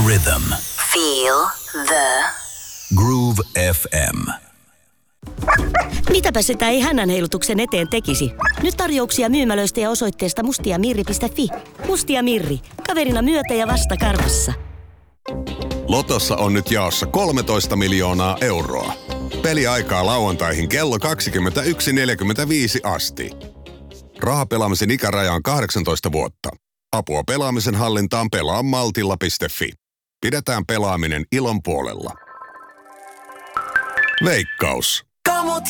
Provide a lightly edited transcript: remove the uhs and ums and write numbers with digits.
rhythm. Feel the Groove FM. Mitäpä sitä ei hännänheilutuksen eteen tekisi? Nyt tarjouksia myymälöistä ja osoitteesta mustiamirri.fi. Mustia Mirri. Kaverina myötä ja vasta karvassa. Lotossa on nyt jaossa 13 miljoonaa euroa. Peliaikaa lauantaihin kello 21.45 asti. Rahapelaamisen ikäraja on 18 vuotta. Apua pelaamisen hallintaan pelaa maltilla.fi. Pidetään pelaaminen ilon puolella. Veikkaus.